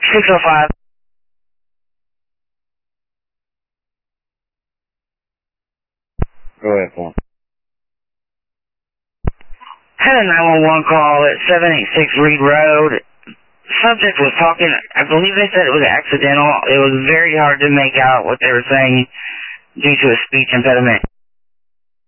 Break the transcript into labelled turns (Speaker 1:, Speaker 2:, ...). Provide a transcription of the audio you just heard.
Speaker 1: 605.
Speaker 2: Go ahead, Paul.
Speaker 1: Had a 911 call at 786 Reed Road. Subject was talking, I believe they said it was accidental. It was very hard to make out what they were saying due to a speech impediment.